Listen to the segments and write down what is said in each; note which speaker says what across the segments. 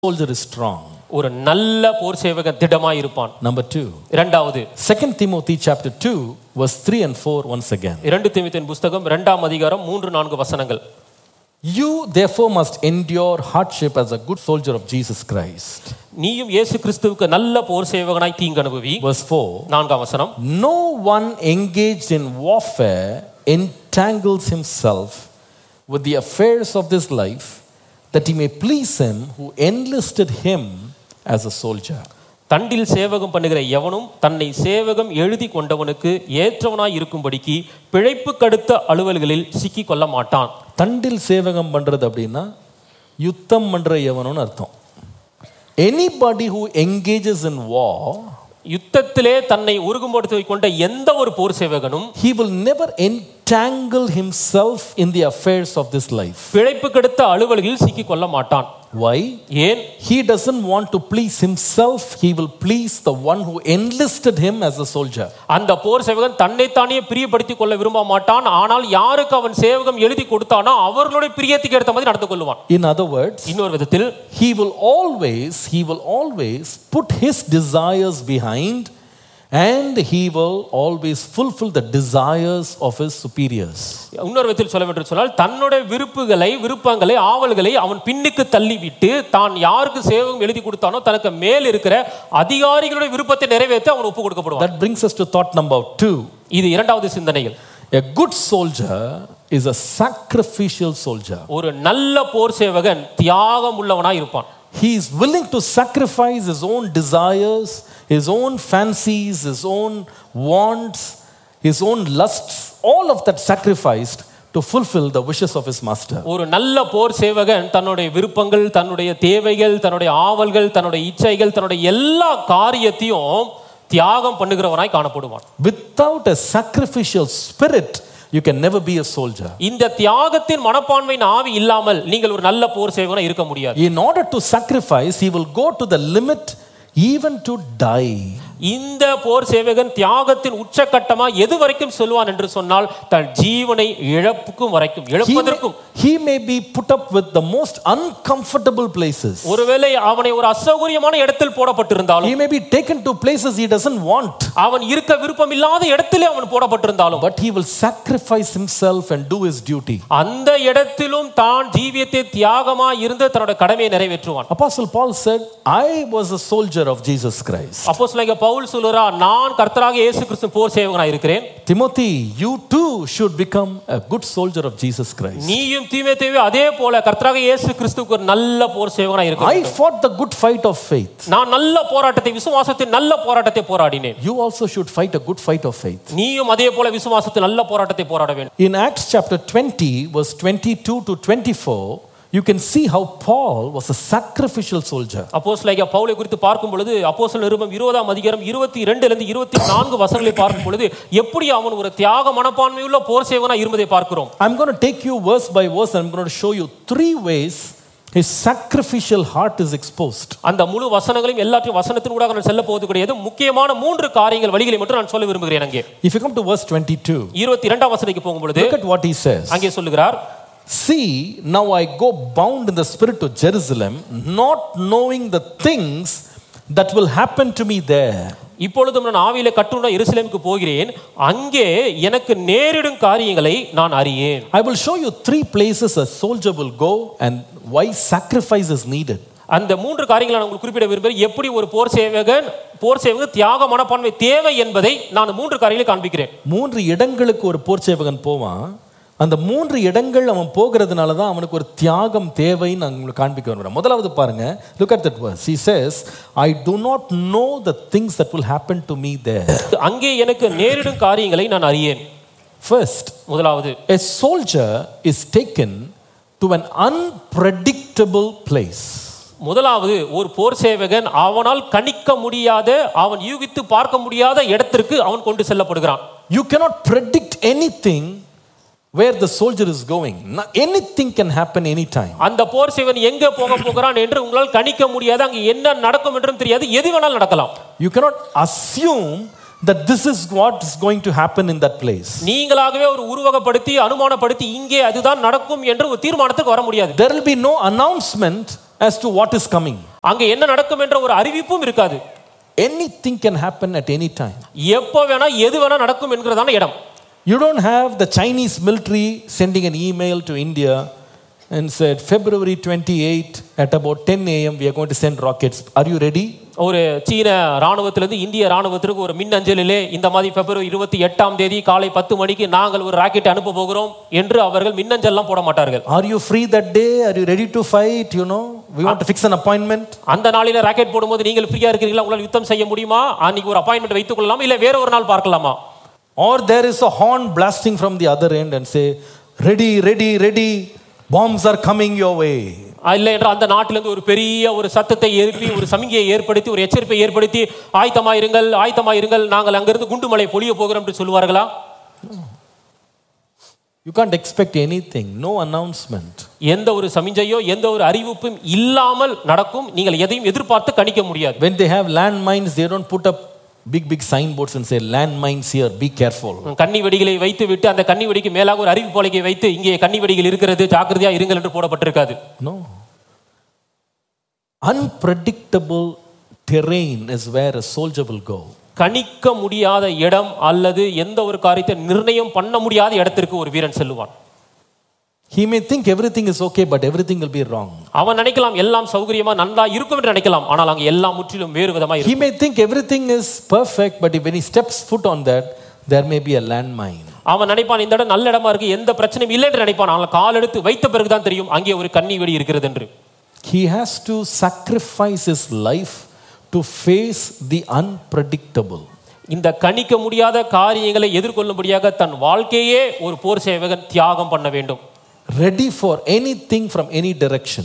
Speaker 1: soldier is strong.
Speaker 2: ஒரு நல்ல போர் சேவகன் திடமாய் இருப்பான்.
Speaker 1: Number 2.
Speaker 2: இரண்டாவது
Speaker 1: 2 Timothy chapter 2 verse 3 and 4 once again.
Speaker 2: 2 தீமோத்தேயுவின் புத்தகம் 2ஆம் அதிகாரம் 3-4 வசனங்கள்.
Speaker 1: You therefore must endure hardship as a good soldier of Jesus Christ.
Speaker 2: நீயும் இயேசு கிறிஸ்துவுக்கு நல்ல போர் சேவகனாய் தீங்கு அனுபவி.
Speaker 1: Verse 4.
Speaker 2: 4ஆம் வசனம்.
Speaker 1: No one engaged in warfare entangles himself with the affairs of this life, that he may please him who enlisted him as a soldier.
Speaker 2: தண்டில் சேவகம் பண்ணுகிற எவனும் தன்னை சேவகம் எழுதி கொண்டவனுக்கு ஏற்றவனாய் இருக்கும்படிக்கு பிழைப்பு கடுத்த அலுவல்களில் சிக்கி கொள்ள மாட்டான்.
Speaker 1: தண்டில் சேவகம் பண்றது அப்படின்னா யுத்தம் பண்ற எவனும்னு அர்த்தம். Anybody who engages in war,
Speaker 2: யுத்தத்திலே தன்னை உருகும்படுத்தி கொண்ட எந்த ஒரு போர் சேவகனும்
Speaker 1: he will never entangle himself in the affairs of this life.
Speaker 2: பிழைப்பு கடுத்த அலுவல்களில் சிக்கி கொள்ள மாட்டான்.
Speaker 1: Why?
Speaker 2: ஏன்?
Speaker 1: He doesn't want to please himself, he will please the one who enlisted him as a soldier.
Speaker 2: அந்த போர் சேவகன் தன்னைத்தானே பிரியப்படுத்திக் கொள்ள விரும்ப மாட்டான். ஆனால் யாருக்கு அவன் சேவகம் எழுதி கொடுத்தானோ அவர்களுடைய பிரியத்துக்கு ஏற்ற மாதிரி நடந்து கொள்வான்.
Speaker 1: In other words,
Speaker 2: இன்னொரு விதத்தில்
Speaker 1: he will always put his desires behind, and he will always fulfill the desires of his superiors.
Speaker 2: இன்னொரு விதத்தில் சொல்ல வேண்டும் சொன்னால் தன்னுடைய விருப்பங்களை ஆவல்களை அவன் பின்னுக்கு தள்ளிவிட்டு தான் யாருக்கு சேவகம் எழுதி கொடுத்தானோ தனக்கு மேல் இருக்கிற அதிகாரிகளுடைய விருப்பத்தை நிறைவேற்ற அவன் ஒப்பு கொடுக்கப்படுவான்.
Speaker 1: That brings us to thought number 2.
Speaker 2: இது இரண்டாவது சிந்தனைகள்.
Speaker 1: A good soldier is a sacrificial soldier.
Speaker 2: ஒரு நல்ல போர் சேவகன் தியாகம் உள்ளவனாய் இருப்பான்.
Speaker 1: He is willing to sacrifice his own desires, his own fancies, his own wants, his own lusts, all of that sacrificed to fulfill the wishes of his master.
Speaker 2: ஒரு நல்ல போர் சேவகன் தன்னுடைய விருப்பங்கள், தன்னுடைய தேவைகள், தன்னுடைய ஆவல்கள், தன்னுடைய இச்சைகள், தன்னுடைய எல்லா காரியத்தையும் தியாகம் பண்ணுகிறவனாய் காணப்படுவான்.
Speaker 1: Without a sacrificial spirit, you can never be a soldier.
Speaker 2: இந்த தியாகத்தின் மனப்பான்மையின் ஆவி இல்லாமல் நீங்கள் ஒரு நல்ல போர் சேவகனாய் இருக்க முடியாது.
Speaker 1: In order to sacrifice, he will go to the limit even to die.
Speaker 2: இந்த போர் சேவகன் தியாகத்தின் உச்சகட்டமா எது வரைக்கும் சொல்வான் என்று சொன்னால் தன் ஜீவனை இழப்பதற்கும்
Speaker 1: he may be put up with the most uncomfortable places.
Speaker 2: ஒருவேளை அவனை ஒரு அசௌகரியமான இடத்தில் போடப்பட்டிருந்தாலும்,
Speaker 1: he may be taken to places he doesn't want,
Speaker 2: அவன் இருக்க விருப்பம் இல்லாத இடத்திலே அவன் போடப்பட்டிருந்தாலும்,
Speaker 1: but he will sacrifice himself and do his duty.
Speaker 2: அந்த இடத்திலும் தான் ஜீவியத்தை தியாகமாய் இருந்து தன்னுடைய கடமையை நிறைவேற்றுவான்.
Speaker 1: Apostle Paul said, I was a soldier of Jesus Christ.
Speaker 2: அப்போஸ்தலனாகிய பவுல் சொல்றார், நான் கர்த்தராகிய இயேசு கிறிஸ்து போர் சேவகனாய் இருக்கிறேன்.
Speaker 1: Timothy, you too should become a good soldier of Jesus Christ.
Speaker 2: நீயும் தீமோத்தேயுவே அதே போல கர்த்தராகிய இயேசு கிறிஸ்துவுக்கு ஒரு நல்ல போர் சேவகனாய் இருக்க வேண்டும்.
Speaker 1: I fought the good fight of faith.
Speaker 2: நான் நல்ல போராட்டத்தை, விசுவாசத்தின் நல்ல போராட்டத்தை போராடினேன்.
Speaker 1: You also should fight a good fight of faith.
Speaker 2: நீயும் அதே போல விசுவாசத்தின் நல்ல போராட்டத்தை போராட வேண்டும்.
Speaker 1: In Acts chapter 20 verse 22 to 24, you can see how Paul was a sacrificial soldier.
Speaker 2: அப்போஸ்தலனாகிய பவுலை குறித்து பார்க்கும் பொழுது அப்போஸ்தலர் நிருபம் 20ஆம் அதிகாரம் 22 லிருந்து 24 வசனங்களை பார்க்கும் பொழுது எப்படி அவன் ஒரு தியாக மனப்பான்மையுள்ள போர் சேவகனாய் இருந்ததை பார்க்கிறோம்.
Speaker 1: I'm going to take you verse by verse and I'm going to show you 3 ways his sacrificial heart is exposed.
Speaker 2: அந்த முழு வசனங்களையும் எல்லாத்தையும் வசனத்தின் ஊடாக நான் சொல்ல போவது கிடையாது. முக்கியமான 3 காரியங்கள் வழிகளை மட்டும் நான் சொல்ல விரும்புகிறேன். அங்கே
Speaker 1: If you come to verse 22,
Speaker 2: 22ஆம் வசனத்துக்கு போகும் பொழுது
Speaker 1: look at what he says.
Speaker 2: அங்கே சொல்லுகிறார்,
Speaker 1: See, now I go bound in the spirit to Jerusalem, not knowing the things that will happen to me there.
Speaker 2: இப்பொழுதும் நான் ஆவியிலே கட்டுண்ட எருசலேமுக்கு போகிறேன், அங்கே எனக்கு நேரிடும் காரியங்களை நான் அறியேன்.
Speaker 1: I will show you 3 places a soldier will go and why sacrifice is needed.
Speaker 2: அந்த 3 காரியங்களை நான் உங்களுக்கு குறிப்பிட விரும்புகிறேன். எப்படி ஒரு போர் சேவகன் தியாக மனப்பான்மை தேவை என்பதை நான் 3 காரியங்களை காண்பிக்கிறேன்.
Speaker 1: 3 இடங்களுக்கு ஒரு போர் சேவகன் போவான். அந்த 3 இடங்கள் அவன் போகிறதுனால தான் அவனுக்கு ஒரு தியாகம் தேவைன்னு நான் உங்களுக்கு காண்பிக்க விரும்புகிறேன். முதலாவது பாருங்க, look at that verse. He says, I do not know the things that will happen to me there.
Speaker 2: அங்கே எனக்கு நேரிடும் காரியங்களை நான் அறியேன்.
Speaker 1: First,
Speaker 2: முதலாவது,
Speaker 1: a soldier is taken to an unpredictable place.
Speaker 2: முதலாவது ஒரு போர் சேவகன் அவனால் கணிக்க முடியாத, அவன் யூகித்து பார்க்க முடியாத இடத்திற்கு அவன் கொண்டு செல்லப்படுகிறான்.
Speaker 1: You cannot predict anything where the soldier is going. Anything can happen anytime.
Speaker 2: அந்த போர் சேவகன் எங்க போகிறான் என்று உங்களால் கணிக்க முடியாது. அங்க என்ன நடக்கும் என்றும் தெரியாது. எது வேணாலும் நடக்கலாம்.
Speaker 1: You cannot assume that this is what is going to happen in that place.
Speaker 2: நீங்களாகவே ஒரு உருவகப்படுத்தி அனுமானப்படுத்தி இங்கே அதுதான் நடக்கும் என்று ஒரு தீர்மானத்துக்கு வர முடியாது.
Speaker 1: There will be no announcement as to what is coming.
Speaker 2: அங்க என்ன நடக்கும் என்ற ஒரு அறிவிப்பும் இருக்காது.
Speaker 1: Anything can happen at any time.
Speaker 2: எப்போ வேணா எது வேணா நடக்கும் என்கிறதான இடம்.
Speaker 1: You don't have the Chinese military sending an email to India and said February 28 at about 10 a.m. we are going to send rockets. Are you ready?
Speaker 2: ஒரு சீன ராணுவத்திலிருந்து இந்திய ராணுவத்திற்கு ஒரு மின்னஞ்சலிலே இந்த மாதிரி பிப்ரவரி 28ஆம் தேதி காலை 10 மணிக்கு நாங்கள் ஒரு ராக்கெட் அனுப்ப போகிறோம் என்று அவர்கள் மின்னஞ்சல்லாம் போட மாட்டார்கள்.
Speaker 1: Are you free that day? Are you ready to fight? You know, we want to fix an appointment.
Speaker 2: அந்த நாளில ராக்கெட் போடும்போது நீங்கள் ஃப்ரீயா இருக்கீங்களா? உங்களால் யுத்தம் செய்ய முடியுமா? அன்னைக்கு ஒரு அப்பாயின்மென்ட் வைத்துக் கொள்ளலாம், இல்ல வேற ஒரு நாள் பார்க்கலாமா?
Speaker 1: Or there is a horn blasting from the other end and say, ready, ready, ready, bombs are coming your way.
Speaker 2: இல்ல என்றால் அந்த நாட்டிலிருந்து ஒரு பெரிய ஒரு சத்தத்தை எழுப்பி ஒரு சமிகையை ஏற்படுத்தி ஒரு எச்சரிப்பை ஏற்படுத்தி ஆயத்தமாயிருங்கள் ஆயத்தமாயிருங்கள் நாங்கள் அங்கிருந்து குண்டுமலை பொழிய போகிறோம் என்று சொல்வார்களா?
Speaker 1: You can't expect anything, no announcement.
Speaker 2: எந்த ஒரு சமிஞ்சையோ எந்த ஒரு அறிவிப்பும் இல்லாமல் நடக்கும். நீங்கள் எதையும் எதிர்பார்த்து கணிக்க முடியாது.
Speaker 1: When they have landmines, they don't put up big signboards and say landmines here, be careful.
Speaker 2: கன்னி வெடிகளை வைத்து விட்டு அந்த கன்னி வெடிக்கு மேலாக ஒரு அறிவிப்பு பலகை வைத்து இங்கே கன்னி வெடிகள் இருக்கிறது ஜாக்கிரதையா இருங்கள் என்று போடப்பட்டிருக்காது.
Speaker 1: No. Unpredictable terrain is where a soldier will go.
Speaker 2: கணிக்க முடியாத இடம் அல்லது எந்த ஒரு காரியத்தை நிர்ணயம் பண்ண முடியாத இடத்திற்கு ஒரு வீரன் செல்லுவான்.
Speaker 1: He may think everything is okay, but everything will be wrong.
Speaker 2: அவன் நினைக்கலாம் எல்லாம் சௌகரியமா நன்றா இருக்கும் என்று நினைக்கலாம், ஆனால் அங்கே எல்லாம் முற்றிலும் வேறு விதமா இருக்கும்.
Speaker 1: He may think everything is perfect, but when he steps foot on that, there may be a landmine.
Speaker 2: அவன் நினைப்பான் இந்த இடம் நல்ல இடமா இருக்கு, எந்த பிரச்சனையும் இல்லை என்று நினைப்பான், ஆனால் கால் எடுத்து வைத்த பிறகுதான் தெரியும் அங்கே ஒரு கன்னி வெடி இருக்கிறது என்று.
Speaker 1: He has to sacrifice his life to face the unpredictable.
Speaker 2: இந்த கணிக்க முடியாத காரியங்களை எதிர்கொள்ளும்படியாக தன் வாழ்க்கையே ஒரு போர் சேவகன் தியாகம் பண்ண வேண்டும்.
Speaker 1: Ready for anything from any direction.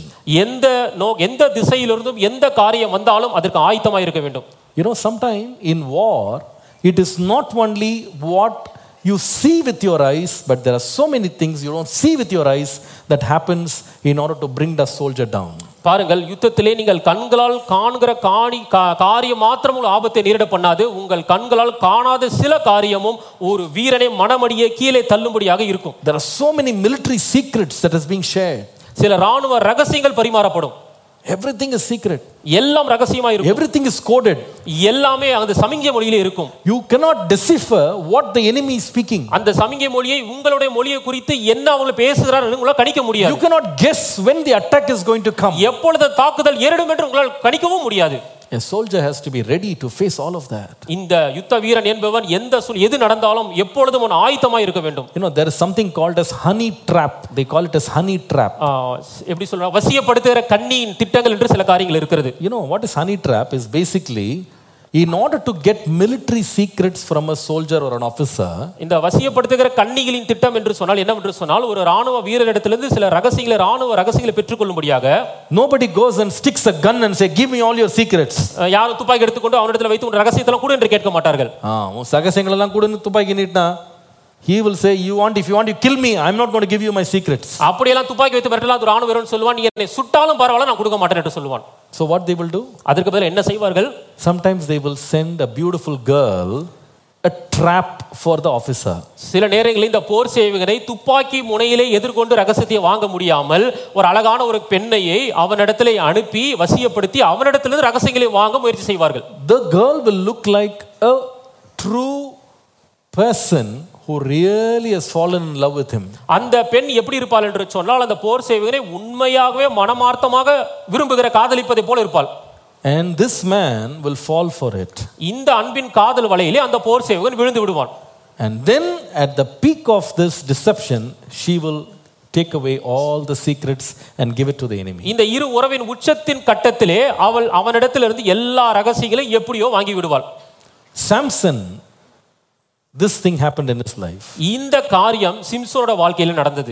Speaker 2: எந்த திசையிலிருந்தும் எந்த காரியம் வந்தாலும் அதற்கு ஆயத்தமாக இருக்க வேண்டும்.
Speaker 1: You know, sometime in war, it is not only what you see with your eyes, but there are so many things you don't see with your eyes that happens in order to bring the soldier down.
Speaker 2: பாருங்கள், யுத்தத்திலே நீங்கள் கண்களால் காண்கிற காரியம் மாத்திரம் ஆபத்தை நேரிட பண்ணாது, உங்கள் கண்களால் காணாத சில காரியமும் ஒரு வீரனை மனமடியே கீழே தள்ளும்படியாக இருக்கும்.
Speaker 1: There are so many military secrets that is being shared.
Speaker 2: சில ராணுவ ரகசியங்கள் பரிமாறப்படும்.
Speaker 1: Everything is secret.
Speaker 2: எல்லாம் ரகசியமா இருக்கும்.
Speaker 1: Everything is coded.
Speaker 2: எல்லாமே அந்த சமிஞ்சை மொழியிலே இருக்கும்.
Speaker 1: You cannot decipher what the enemy is speaking.
Speaker 2: அந்த சமிஞ்சை மொழியை உங்களுடைய மொழியை குறித்து என்ன அவங்க பேசுகிறார்கள் உங்களால் கணிக்க முடியாது.
Speaker 1: You cannot guess when the attack is going to come.
Speaker 2: எப்பொழுது தாக்குதல் ஏறிடும் என்று உங்களால் கணிக்கவும் முடியாது.
Speaker 1: A soldier has to be ready to face all of that.
Speaker 2: இந்த யுத்த வீரன் என்பவன் எது நடந்தாலும் எப்பொழுதும் அவன் ஆயத்தமாக இருக்க வேண்டும்.
Speaker 1: You know, there is something called as honey trap. They call it as honey trap.
Speaker 2: எப்படி சொல்றாங்க, வசியப்படுத்துகிற கண்ணியின் திட்டங்கள் என்று சில காரியங்கள் இருக்கிறது.
Speaker 1: You know what is honey trap is basically in order to get military secrets from a soldier or an officer.
Speaker 2: இந்த வசியப்படுத்துகிற கண்ணிகளின் திட்டம் என்று சொன்னால் என்னவென்று சொன்னால் ஒரு ராணுவ வீரரிடத்திலிருந்து சில ராணுவ ரகசியங்களை பெற்றுக்கொள்ளும்படியாக
Speaker 1: nobody goes and sticks a gun and say give me all your secrets.
Speaker 2: யாரும் துப்பாக்கி எடுத்துக்கொண்டு அவனிடத்தில் வைத்து உன் ரகசியத்தெல்லாம் கூட என்று கேட்க மாட்டார்கள்.
Speaker 1: உன் ரகசியங்கள் எல்லாம் கூட துப்பாக்கி நீட்டினா he will say if you want you kill me, I am not going to give you my secrets.
Speaker 2: அப்படியெல்லாம் துப்பாக்கி வைத்து மிரட்டலாம் ஒரு ராணுவ வீரன் சொல்வான், நீ என்னை சுட்டாலும் பரவாயில்லை நான் கொடுக்க மாட்டேன் என்று சொல்வான்.
Speaker 1: So what they will do?
Speaker 2: அதற்கு பதிலா என்ன செய்வார்கள்?
Speaker 1: Sometimes they will send a beautiful girl a trap for the officer.
Speaker 2: சில நேரங்களில் இந்த போர் சேவகனை துப்பாக்கி முனையிலே எதிர்கொண்டு ரகசியத்தை வாங்க முடியாமல் ஒரு அழகான ஒரு பெண்ணையை அவனிடத்திலே அனுப்பி வசியப்படுத்தி அவனிடத்திலிருந்து ரகசியங்களை வாங்க முயற்சி செய்வார்கள்.
Speaker 1: The girl will look like a true person who really has fallen in love with him.
Speaker 2: அந்த பெண் எப்படி இருப்பாள் என்று சொன்னால் அந்த போர் சேவகனை உண்மையாகவே மனமார்த்தமாக விரும்புகிற காதலிப்பதை போல இருப்பாள்.
Speaker 1: And this man will fall for it.
Speaker 2: இந்த அன்பின் காதல் வலையிலே அந்த போர் சேவகன் விழுந்து விடுவான்.
Speaker 1: And then at the peak of this deception, she will take away all the secrets and give it to the enemy.
Speaker 2: இந்த இரு உறவின் உச்சத்தின் கட்டத்திலே அவனிடத்திலிருந்து எல்லா ரகசியங்களையும் எப்படியோ வாங்கி விடுவாள்.
Speaker 1: Samson, this thing happened in his life.
Speaker 2: இந்த காரியம் சிம்சோனோட வாழ்க்கையில நடந்தது.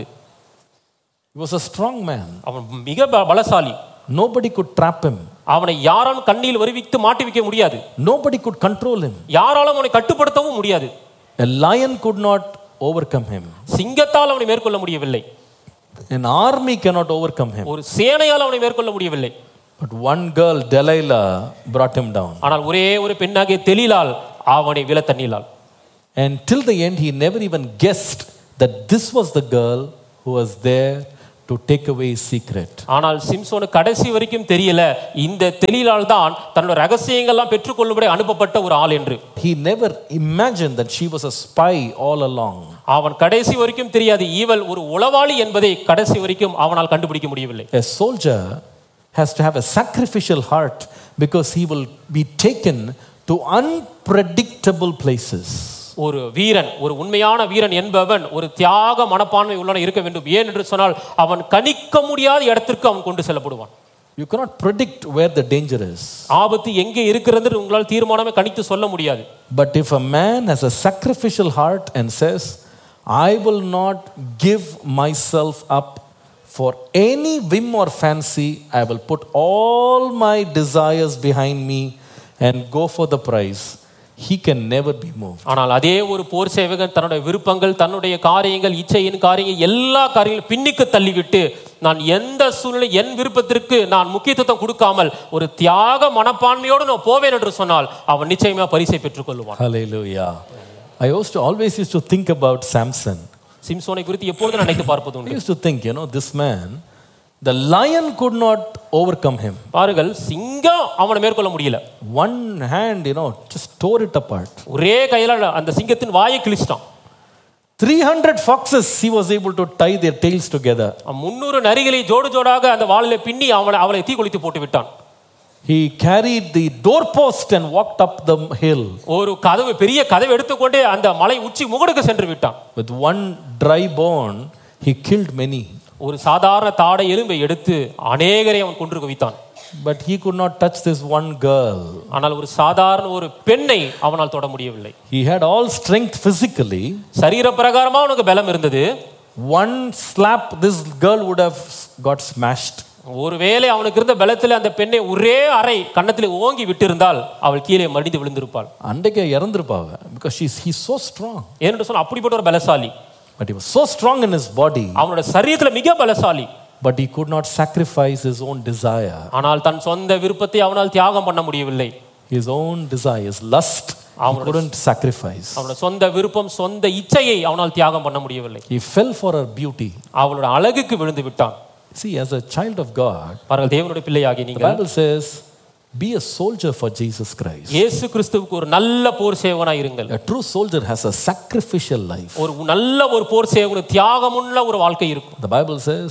Speaker 1: He was a strong man.
Speaker 2: அவன் மிக பலசாலி.
Speaker 1: Nobody could trap him.
Speaker 2: அவனை யாராலும் கண்ணில் வருவித்து மாட்டி வைக்க முடியாது.
Speaker 1: Nobody could control him.
Speaker 2: யாராலும் அவனை கட்டுப்படுத்தவும் முடியாது.
Speaker 1: A lion could not overcome him.
Speaker 2: சிங்கத்தால் அவனை மேற்கொள்ள முடியவில்லை.
Speaker 1: An army cannot overcome him.
Speaker 2: ஒரு சேனையால் அவனை மேற்கொள்ள முடியவில்லை.
Speaker 1: But one girl, Delilah, brought him down.
Speaker 2: ஆனால் ஒரே ஒரு பெண்ணாகிய தெலீலாள் அவனை விழ தள்ளினாள்.
Speaker 1: And till the end he never even guessed that this was the girl who was there to take away his secret.
Speaker 2: ஆனால் சிம்சோனுக்கு கடைசி வரைக்கும் தெரியல இந்த தெளிலால் தான் தன்னோட ரகசியங்கள்லாம் பெற்றுக்கொள்ளும்படி அனுப்பப்பட்ட ஒரு ஆள் என்று.
Speaker 1: He never imagined that she was a spy all along.
Speaker 2: அவன் கடைசி வரைக்கும் தெரியாது இவள் ஒரு உளவாளி என்பதை கடைசி வரைக்கும் அவனால் கண்டுபிடிக்க முடியவில்லை.
Speaker 1: A soldier has to have a sacrificial heart because he will be taken to unpredictable places.
Speaker 2: ஒரு வீரன், ஒரு உண்மையான வீரன் என்பவன் ஒரு தியாக மனப்பான்மை உள்ளவனாக இருக்க வேண்டும். ஏன் என்று சொன்னால் அவன் கணிக்க முடியாத இடத்திற்கு அவன் கொண்டு செல்லப்படுவான்.
Speaker 1: You cannot predict where the danger is.
Speaker 2: ஆபத்து எங்கே இருக்கிறது உங்களால் தீர்மானமே கணித்து சொல்ல முடியாது.
Speaker 1: But if a man has a sacrificial heart and says, I will not give myself up for any whim or fancy, I will put all my desires behind me and go for the prize, he can never be moved.
Speaker 2: ஆனால் அதே ஒரு போர் சேவகன் தன்னுடைய விருப்பங்கள், தன்னுடைய காரியங்கள், இச்சையின் காரியங்கள், எல்லா காரியங்களும் பின்னுக்கு தள்ளிவிட்டு நான் எந்த சூழ்நிலை என் விருப்பத்திற்கு நான் முக்கியத்துவம் கொடுக்காமல் ஒரு தியாக மனப்பான்மையோடு நான் போவேன் என்று சொன்னால் அவன் நிச்சயமா பரிசை பெற்றுக் கொள்வான்.
Speaker 1: Hallelujah. I always used to think about Samson.
Speaker 2: சிம்சோனை குறித்து எப்பொழுதும் நினைத்து பார்ப்பது
Speaker 1: I
Speaker 2: உண்டு.
Speaker 1: used to think, this man, the lion could not overcome him.
Speaker 2: பாருங்கள், சிங்கம் அவனை மேற்கொள்ள முடியல.
Speaker 1: One hand, just tore it apart.
Speaker 2: ஒரே கையில அந்த சிங்கத்தின் வாயை கிழிச்சிட்டான்.
Speaker 1: 300 foxes he was able to tie their tails together.
Speaker 2: 300 நரிகளை ஜோடு ஜோடாக அந்த வாளிலே பின்னி அவளை தீக்குளித்து போட்டு விட்டான்.
Speaker 1: He carried the doorpost and walked up the hill.
Speaker 2: ஒரு பெரிய கதவை எடுத்துக்கொண்டே அந்த மலை உச்சி முகடுக்கு சென்று விட்டான்.
Speaker 1: With one dry bone he killed many.
Speaker 2: ஒரு சாதாரண தாடை எலும்பை எடுத்து அநேகரை அவன் கொன்று குவித்தான்.
Speaker 1: But he could not touch this one girl.
Speaker 2: ஆனால் ஒரு சாதாரண ஒரு பெண்ணை அவனால் தொட முடியவில்லை.
Speaker 1: He had all strength physically.
Speaker 2: சரீர பிரகாரமா அவனுக்கு பலம் இருந்தது.
Speaker 1: One slap this girl would have got smashed.
Speaker 2: ஒருவேளை அவனுக்கு இருந்த பலத்தில் அந்த பெண்ணை ஒரே அறை கன்னத்தில் ஓங்கி விட்டிருந்தால் அவள் கீழே மடிந்து விழுந்திருப்பாள்.
Speaker 1: அன்றைக்கே இறந்திருப்பாங்க. Because he's so strong.
Speaker 2: ஏன்னு சொன்னா அப்படிப்பட்ட ஒரு பலசாலி.
Speaker 1: But he was so strong in his body.
Speaker 2: அவனோட சரீரத்துல மிக பலசாலி.
Speaker 1: But he could not sacrifice his own desire.
Speaker 2: ஆனால் தன் சொந்த விருப்பத்தை அவனால் தியாகம் பண்ண முடியவில்லை.
Speaker 1: His own desires, lust, he couldn't sacrifice.
Speaker 2: அவனோட சொந்த விருப்பம், சொந்த இச்சையை அவனால் தியாகம் பண்ண முடியவில்லை.
Speaker 1: He fell for her beauty.
Speaker 2: அவளோட அழகுக்கு விழுந்து விட்டான்.
Speaker 1: See, as a child of God,
Speaker 2: பாருங்கள், தேவனுடைய பிள்ளையாகி
Speaker 1: the
Speaker 2: நீங்கள்
Speaker 1: Bible says, be a soldier for Jesus Christ.
Speaker 2: இயேசு கிறிஸ்துவுக்கு ஒரு நல்ல போர் சேவகனாய் இருங்கள்.
Speaker 1: A true soldier has a sacrificial life.
Speaker 2: ஒரு நல்ல ஒரு போர் சேவகனுக்கு தியாகமுள்ள ஒரு வாழ்க்கை இருக்கும்.
Speaker 1: The Bible says,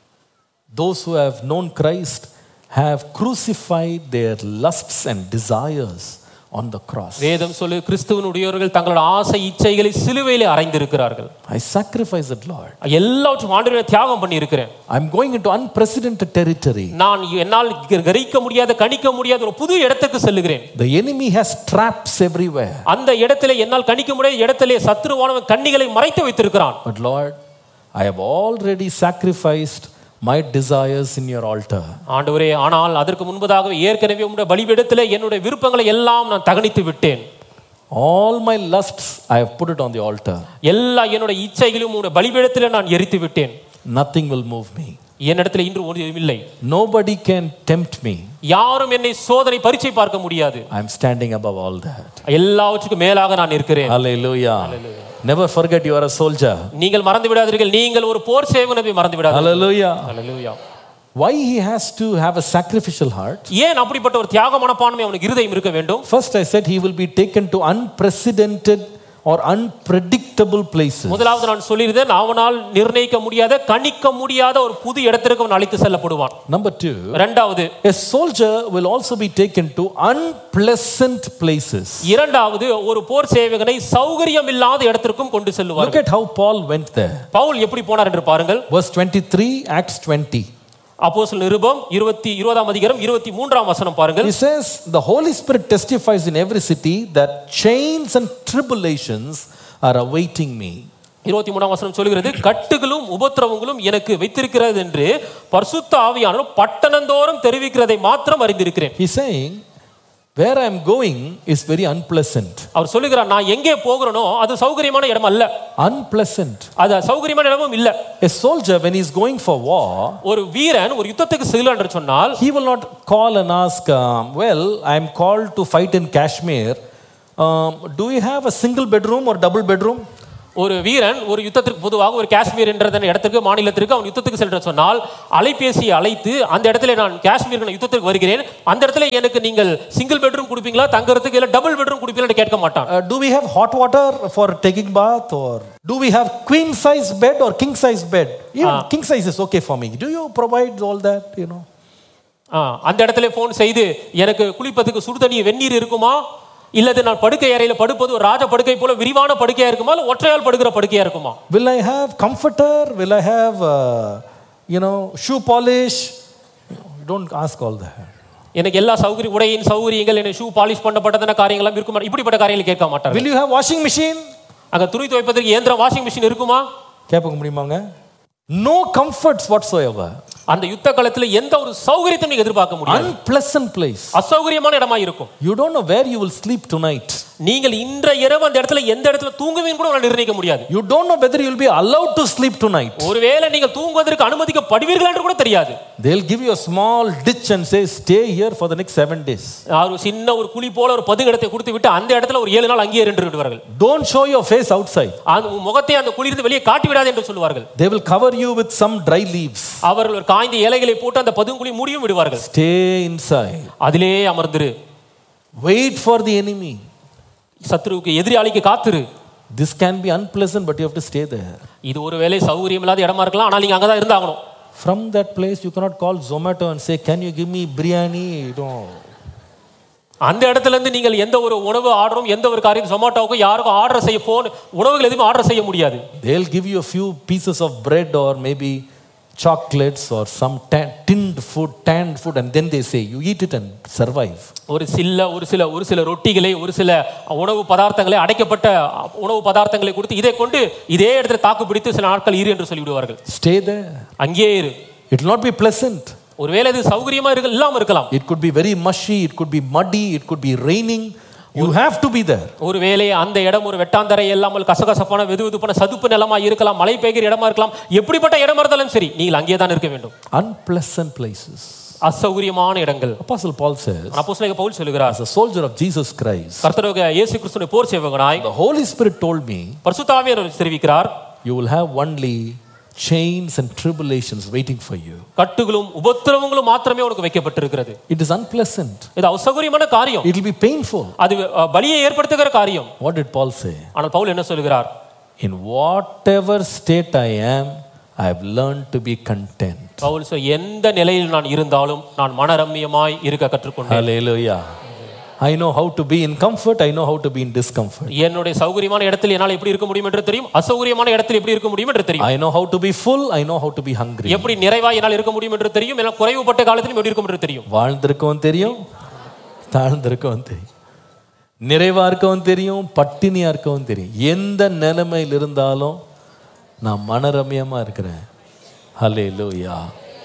Speaker 1: those who have known Christ have crucified their lusts and desires on the cross.
Speaker 2: வேதம் சொல்லு, கிறிஸ்துவினுடையவர்கள் தங்களோட ஆசை இச்சைகளை சிலுவையிலே அறைந்திருக்கிறார்கள்.
Speaker 1: I sacrifice it, Lord.
Speaker 2: எல்லாவற்றையும் ஆண்டவரே தியாகம் பண்ணி இருக்கிறேன்.
Speaker 1: I'm going into unprecedented territory.
Speaker 2: நான் என்னால் கிரகிக்க முடியாத, கணிக்க முடியாத ஒரு புது இடத்துக்கு செல்லுகிறேன்.
Speaker 1: The enemy has traps everywhere.
Speaker 2: அந்த இடத்திலே என்னால் கணிக்க முடியாத இடத்திலே சத்துருவானவன் கண்ணிகளை மறைத்து வைத்திருக்கிறான்.
Speaker 1: But Lord, I have already sacrificed my desires in your altar.
Speaker 2: ஆண்டவரே, ஆனால் அதற்கு முன்பதாக ஏற்கனவே உம்முடைய பலிபீடத்திலே என்னுடைய விருப்பங்களை எல்லாம் நான் தகனித்து விட்டேன்.
Speaker 1: All my lusts I have put it on the altar.
Speaker 2: எல்லா என்னுடைய இச்சைகளையும் உம்முடைய பலிபீடத்திலே நான் எரித்து விட்டேன்.
Speaker 1: Nothing will move me.
Speaker 2: என்னிடத்தில் இன்று ஒன்றும் இல்லை.
Speaker 1: Nobody can tempt me.
Speaker 2: யாரும் என்னை சோதனை பரீட்சை பார்க்க முடியாது.
Speaker 1: I am standing above all that.
Speaker 2: எல்லாவற்றுக்கும் மேலாக நான் இருக்கிறேன்.
Speaker 1: Hallelujah. Never forget you are a soldier.
Speaker 2: நீங்கள் மறந்து விடாதீர்கள், நீங்கள் ஒரு போர் சேவகனை மறந்து விடாதீர்கள்.
Speaker 1: Hallelujah.
Speaker 2: Hallelujah.
Speaker 1: Why he has to have a sacrificial heart?
Speaker 2: ஏன் அப்படிப்பட்ட ஒரு தியாக மனப்பான்மை அவனுக்கு இருதயம் இருக்க வேண்டும்?
Speaker 1: First I said he will be taken to unprecedented or unpredictable places.
Speaker 2: முதலாவது நான் சொல்லியிருந்தேன், அவனால் நிர்ணயிக்க முடியாத, கணிக்க முடியாத ஒரு புது இடத்திற்கு அவன் அழைத்து செல்லப்படுவான்.
Speaker 1: Number 2,
Speaker 2: இரண்டாவது,
Speaker 1: a soldier will also be taken to unpleasant places.
Speaker 2: இரண்டாவது, ஒரு போர் சேவகனை சௌகரியம் இல்லாத இடத்திற்கும் கொண்டு செல்வார்.
Speaker 1: Look at how Paul went there.
Speaker 2: Pavul எப்படி போனார் என்று பாருங்கள்.
Speaker 1: Verse 23, Acts 20.
Speaker 2: அப்போஸ்தலர் நிருபம் 20ஆம் அதிகாரம் 23ஆம் வசனம் பாருங்கள்.
Speaker 1: He says, the Holy Spirit testifies in every city that chains and tribulations are awaiting me.
Speaker 2: 23ஆம் வசனம் சொல்கிறது, கட்டுகளும் உபத்திரவங்களும் எனக்கு வைத்திருக்கிறது என்று பரிசுத்த ஆவியானவர் பட்டணந்தோறும் தெரிவிக்கிறதை மாத்திரம் அறிந்திருக்கிறேன்.
Speaker 1: He's saying, where I am going is very unpleasant.
Speaker 2: அவர் சொல்லுகிறார், நான் எங்கே போகிறேனோ அது சௌகரியமான இடம் அல்ல.
Speaker 1: Unpleasant.
Speaker 2: அது சௌகரியமான இடமும் இல்ல.
Speaker 1: A soldier when he is going for war,
Speaker 2: ஒரு வீரன் ஒரு யுத்தத்துக்கு செல்கிறான் என்று சொன்னால்,
Speaker 1: he will not call and ask, well, I am called to fight in Kashmir. Do you have a single bedroom or double bedroom?
Speaker 2: ஒரு வீரன் ஒரு யுத்தத்திற்கு பொதுவாக ஒரு காஷ்மீர் என்ற இடத்திற்கு மாநிலத்திற்கு அவன் யுத்தத்துக்கு சென்ற சொன்னால் அலைபேசியை அழைத்து அந்த இடத்துல நான் காஷ்மீர் யுத்தத்துக்கு வருகிறேன், அந்த இடத்துல எனக்கு நீங்கள் சிங்கிள் பெட்ரூம் கொடுப்பீங்களா தங்கறதுக்கு, இல்ல டபுள் பெட்ரூம் கொடுப்பீங்களா கேட்க மாட்டான்.
Speaker 1: Do we have hot water for taking bath, or do we have queen size bed or king size bed? Even king size is okay for me. Do you provide all that, you know?
Speaker 2: அந்த இடத்துல phone செய்து எனக்கு குளிப்பதுக்கு சுடு தண்ணி வெந்நீர் இருக்குமா, இல்லது நான் படுக்கை அறையில படுப்பது ஒரு ராஜ படுக்கை போல விரிவான படுக்கையா இருக்குமா, இல்ல ஒற்றையால் படுக்கிற படுக்கையா இருக்குமா?
Speaker 1: Will I have comforter? Will I have shoe polish? You don't ask all that.
Speaker 2: எனக்கு எல்லா சௌகரிய உடையின் சௌகரியங்கள், என்ன ஷூ பாலிஷ் பண்ணப்பட்டதான காரியங்கள்லாம் இருக்குமா, இப்படிப்பட்ட காரியங்களை கேட்க மாட்டாங்க.
Speaker 1: Will you have washing machine?
Speaker 2: அங்க துணி துவைப்பதற்கு இயந்திரம் வாஷிங் மிஷின் இருக்குமா
Speaker 1: கேட்க முடியுமாங்க? No comforts whatsoever.
Speaker 2: அந்த யுத்த காலத்துல எந்த ஒரு சௌகரியத்தையும் நீங்க எதிர்பார்க்க முடியாது.
Speaker 1: Unpleasant place.
Speaker 2: அசௌகரியமான இடமா இருக்கும்.
Speaker 1: You don't know where you will sleep tonight.
Speaker 2: நீங்கள் இன்றைய இரவு அந்த இடத்துல எந்த இடத்துல தூங்குவீங்க கூட உங்களால நிர்ணயிக்க முடியாது.
Speaker 1: You don't know whether you will be allowed to sleep tonight.
Speaker 2: ஒருவேளை நீங்கள் தூங்குவதற்கு அனுமதிக்கப்படுவீர்கள் என்று கூட தெரியாது.
Speaker 1: They'll give you a small ditch and say stay here for the next 7 days.
Speaker 2: ஒரு சின்ன ஒரு குழி போல ஒரு பதுங்கிடத்தை கொடுத்து விட்டு அந்த இடத்துல ஒரு 7 நாள் அங்கேயே நின்று விடுவார்கள்.
Speaker 1: Don't show your face outside.
Speaker 2: அந்த முகத்தை அந்த குழியிலிருந்து வெளியே காட்டி விடாதே என்று சொல்வார்கள்.
Speaker 1: They will cover you with some dry leaves.
Speaker 2: அவர்கள் ஒரு காய்ந்த இலைகளை போட்டு அந்த பதுங்குழி மூடியும் விடுவார்கள்.
Speaker 1: Stay inside.
Speaker 2: அதிலே அமர்ந்திரு.
Speaker 1: Wait for the enemy.
Speaker 2: சத்ருவுக்கு எதிராளிக்கு காத்திரு.
Speaker 1: This can be unpleasant, but you have to stay there.
Speaker 2: இது ஒருவேளை சௌகரியம் இல்லாத இடமா இருக்கலாம், ஆனால் நீங்க அங்கதான் இருந்தாகணும்.
Speaker 1: From that place you cannot call Zomato and say can you give me biryani?
Speaker 2: அந்த இடத்துல இருந்து நீங்கள் எந்த ஒரு உணவு ஆர்டரும் எந்த ஒரு காரியம் ஜொமேட்டோவுக்கு யாருக்கும் ஆர்டர் செய்ய உணவுகள் எதுவும் ஆர்டர் செய்ய முடியாது.
Speaker 1: They'll give you a few pieces of bread or maybe chocolates or some tanned food and then they say you eat it and survive.
Speaker 2: ஒரு சில ரொட்டிகளை ஒரு சில உணவு பதார்த்தங்களை அடைக்கப்பட்ட உணவு பதார்த்தங்களை கொடுத்து இதை கொண்டு இதே இடத்துல தாக்கு பிடித்து சில நாட்கள் இரு என்று சொல்லி விடுவார்கள்.
Speaker 1: Stay there.
Speaker 2: அங்கேயே இரு.
Speaker 1: It will not be pleasant.
Speaker 2: ஒருவேளை இது சௌகரியமா இல்லாம இருக்கலாம்.
Speaker 1: It could be very mushy, it could be muddy, it could be raining. You have to be there.
Speaker 2: ஒருவேளை அந்த இடம் ஒரு வெட்டாந்தரை இல்லாமல் கசகசப்பான வெதுவெதுப்பான சதுப்பு நிலமா இருக்கலாம், மழை பெய்கிற இடமா இருக்கலாம், எப்படிப்பட்ட இடமா இருந்தாலும் சரி நீங்கள் அங்கே தான் இருக்க வேண்டும்.
Speaker 1: Unpleasant places.
Speaker 2: அசௌகரியமான இடங்கள்.
Speaker 1: Apostle Paul says,
Speaker 2: அப்போஸ்தலனாகிய பவுல் சொல்கிறார்,
Speaker 1: as a soldier of Jesus Christ,
Speaker 2: கர்த்தராகிய இயேசு கிறிஸ்துவின் போர் சேவகனாய்,
Speaker 1: the Holy Spirit told me,
Speaker 2: பரிசுத்த ஆவியானவர் தெரிவிக்கிறார்,
Speaker 1: you will have only chains and tribulations waiting for you.
Speaker 2: கட்டுகளும் உபத்திரவங்களும் மாத்திரமே உனக்கு வைக்கப்பட்டிருக்கிறது.
Speaker 1: It is unpleasant.
Speaker 2: இது அசௌகரியமான காரியம்.
Speaker 1: It will be painful.
Speaker 2: அது பலியை ஏற்படுத்துகிற காரியம்.
Speaker 1: What did Paul say?
Speaker 2: ஆனால் பவுல் என்ன சொல்கிறார்?
Speaker 1: In whatever state I am, I have learned to be content.
Speaker 2: Pavul எந்த நிலையில் நான் இருந்தாலும் நான் மனரம்மியமாய் இருக்க கற்றுக்கொண்டேன்.
Speaker 1: Hallelujah. I know how to be in comfort, I know how to be in discomfort.
Speaker 2: என்னுடைய சௌகரியமான இடத்தில் என்னால் எப்படி இருக்க முடியும் என்று தெரியும், அசௌகரியமான இடத்தில் எப்படி இருக்க முடியும் என்று தெரியும்.
Speaker 1: I know how to be full, I know how to be hungry.
Speaker 2: எப்படி நிறைவாய் என்னால் இருக்க முடியும் என்று தெரியும், என்னால் குறைவுபட்ட காலத்திலும் எப்படி இருக்க முடியும் தெரியும்.
Speaker 1: வாழ்ந்திருக்கவும் தெரியும், தாழ்ந்திருக்கவும் தெரியும், நிறைவா இருக்கவும் தெரியும், பட்டினியா இருக்கவும் தெரியும். எந்த நிலைமையில் இருந்தாலும் நான் மனரம்யமா இருக்கிறேன். Hallelujah.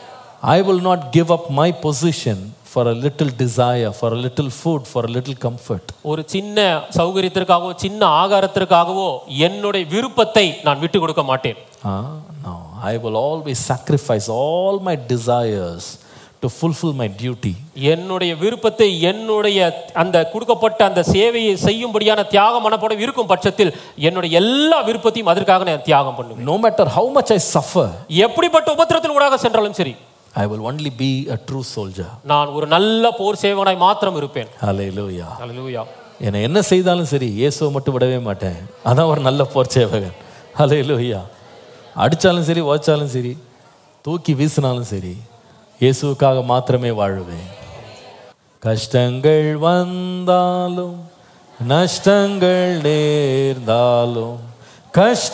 Speaker 1: I will not give up my position for a little desire, for a little food, for a little comfort.
Speaker 2: ஒரு சின்ன சௌகரியத்திற்காகவோ சின்ன ஆகாரத்திற்காகவோ என்னுடைய விருப்பத்தை நான் விட்டு கொடுக்க மாட்டேன்.
Speaker 1: No, I will always sacrifice all my desires to fulfill my duty.
Speaker 2: என்னுடைய விருப்பத்தை என்னுடைய அந்த கொடுக்கப்பட்ட அந்த சேவையை செய்யும்படியான தியாக மனப்போட இருக்கும் பட்சத்தில் என்னுடைய எல்லா விருப்பத்தையும் அதற்காக நான் தியாகம் பண்ணுவேன்.
Speaker 1: No matter how much I suffer,
Speaker 2: எப்படிப்பட்ட உபத்திரத்தில் ஊடாக சென்றாலும் சரி,
Speaker 1: I will only be a true soldier.
Speaker 2: நான் ஒரு நல்ல போர் சேவகனாய் மாத்திரம் இருப்பேன்.
Speaker 1: Hallelujah.
Speaker 2: Hallelujah.
Speaker 1: என்ன செய்தாலும் சரி இயேசுவை மட்டும் விடவே மாட்டேன். அதான் ஒரு நல்ல போர் சேவகன். Hallelujah. அடிச்சாலும் சரி, ஓச்சாலும் சரி, தூக்கி வீசினாலும் சரி, இயேசுவுக்காக மாத்திரமே வாழுவேன். கஷ்டங்கள் வந்தாலும் நஷ்டங்கள் நேர்ந்தாலும் கஷ்ட